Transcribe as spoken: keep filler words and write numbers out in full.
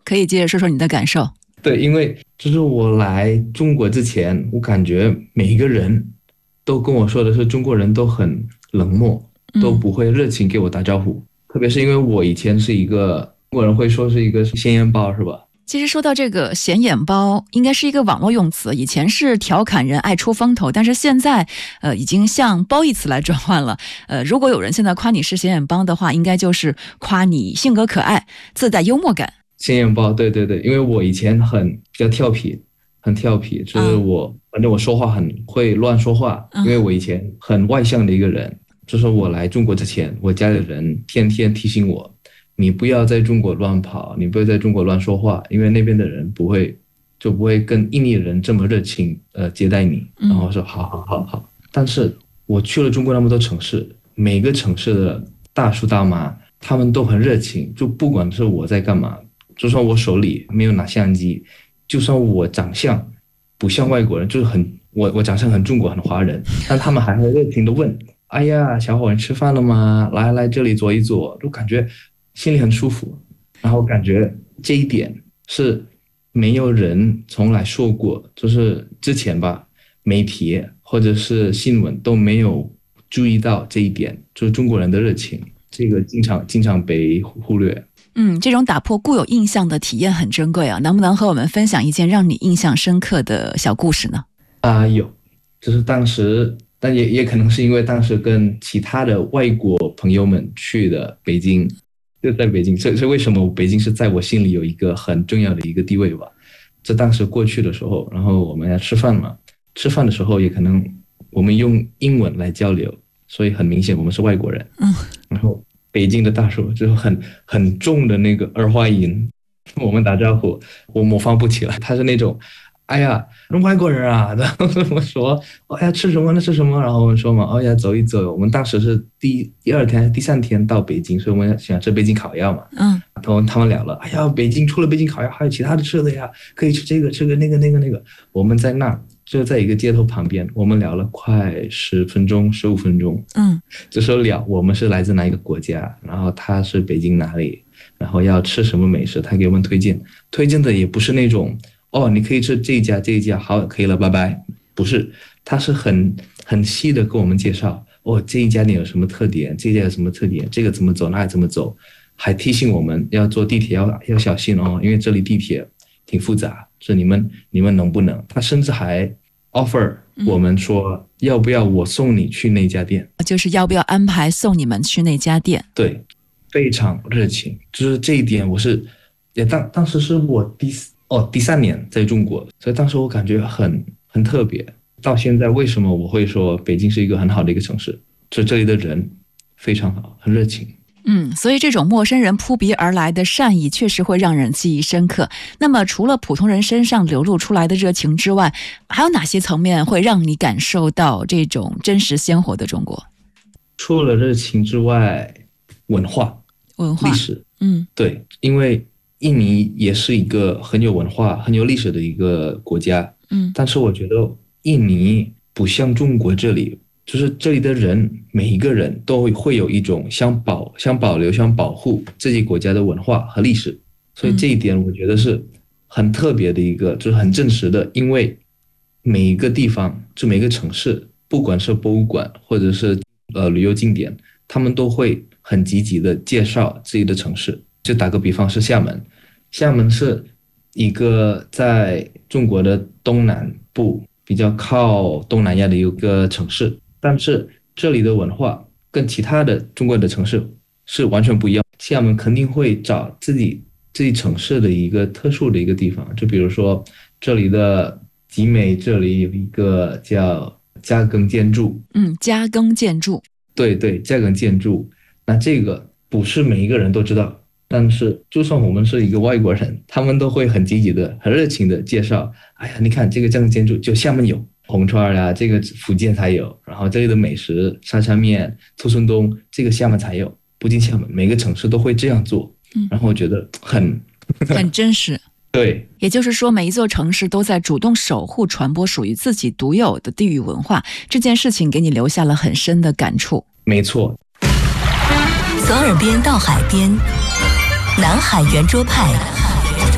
可以接着说说你的感受。 对，因为就是我来中国之前，我感觉每一个人都跟我说的是中国人都很冷漠，都不会热情给我打招呼。嗯、特别是因为我以前是一个中国人会说是一个显眼包，是吧？ 其实说到这个显眼包，应该是一个网络用词，以前是调侃人爱出风头，但是现在呃已经向褒义词来转换了。呃，如果有人现在夸你是显眼包的话，应该就是夸你性格可爱，自带幽默感。 显眼包，对对对，因为我以前很比较调皮，很调皮，就是我、嗯、反正我说话很会乱说话，因为我以前很外向的一个人。就是我来中国之前，我家里人天天提醒我，你不要在中国乱跑，你不要在中国乱说话，因为那边的人不会就不会跟印尼人这么热情呃接待你。然后说好好好好，但是我去了中国那么多城市，每个城市的大叔大妈他们都很热情，就不管是我在干嘛，就算我手里没有拿相机，就算我长相不像外国人，就是很我我长相很中国很华人，但他们还会热情的问，哎呀小伙你吃饭了吗？来来这里坐一坐，就感觉心里很舒服。然后感觉这一点是没有人从来说过，就是之前吧媒体或者是新闻都没有注意到这一点，就是中国人的热情，这个经常经常被忽略。 嗯，这种打破固有印象的体验很珍贵啊，能不能和我们分享一件让你印象深刻的小故事呢？ 啊、呃，有，就是当时，但也也可能是因为当时跟其他的外国朋友们去的北京，就在北京，这是为什么北京是在我心里有一个很重要的一个地位吧。这当时过去的时候，然后我们要吃饭嘛，吃饭的时候也可能我们用英文来交流，所以很明显我们是外国人。嗯，然后北京的大叔就是很很重的那个儿化音，我们打招呼我模仿不起来，他是那种哎呀外国人啊，然后我说哎呀吃什么呢吃什么，然后我们说嘛哎呀走一走，我们当时是第第二天第三天到北京，所以我们想吃北京烤鸭嘛。嗯，然后他们聊了，哎呀北京除了北京烤鸭还有其他的吃的呀，可以吃这个吃个那个那个那个，我们在那就在一个街头旁边，我们聊了快十分钟十五分钟。嗯，就说聊我们是来自哪一个国家，然后他是北京哪里，然后要吃什么美食，他给我们推荐，推荐的也不是那种哦你可以吃这一家这一家好可以了拜拜，不是，他是很很细的跟我们介绍哦这一家店有什么特点，这一家有什么特点，这个怎么走那里怎么走，还提醒我们要坐地铁要要小心哦，因为这里地铁挺复杂，是你们你们能不能，他甚至还 offer 我们说要不要我送你去那家店， 就是要不要安排送你们去那家店。 对，非常热情，就是这一点我是也当当时是我第哦第三年在中国，所以当时我感觉很很特别。到现在为什么我会说北京是一个很好的一个城市，就这里的人非常好，很热情。 嗯，所以这种陌生人扑鼻而来的善意确实会让人记忆深刻。那么除了普通人身上流露出来的热情之外，还有哪些层面会让你感受到这种真实鲜活的中国？ 除了热情之外，文化、 文化、 历史， 嗯， 对，因为印尼也是一个很有文化、很有历史的一个国家，嗯，但是我觉得印尼不像中国这里。就是这里的人每一个人都会有一种想保想保留想保护自己国家的文化和历史，所以这一点我觉得是很特别的一个，就是很真实的。因为每一个地方就每个城市，不管是博物馆或者是呃旅游景点，他们都会很积极的介绍自己的城市。就打个比方是厦门，厦门是一个在中国的东南部比较靠东南亚的一个城市，但是这里的文化跟其他的中国的城市是完全不一样。厦门肯定会找自己自己城市的一个特殊的一个地方，就比如说这里的集美，这里有一个叫加更建筑。 嗯，加更建筑。 对对，加更建筑。那这个不是每一个人都知道，但是就算我们是一个外国人，他们都会很积极的、很热情的介绍。哎呀，你看这个加更建筑就厦门有。红串啊，这个福建才有，然后这里的美食沙茶面、兔孙冬，这个厦门才有。不仅厦门，每个城市都会这样做，嗯、然后我觉得很很真实。 对， 也就是说，每一座城市都在主动守护、传播属于自己独有的地域文化，这件事情给你留下了很深的感触。 没错。 从耳边到海边，南海圆桌派。